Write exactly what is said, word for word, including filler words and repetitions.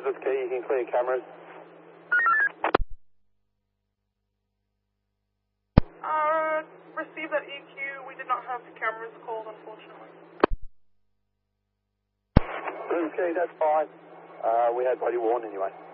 with key, you can clear cameras. Uh, received that E Q. We did not have the cameras called, unfortunately. With key, that's fine. Uh, we had body worn anyway.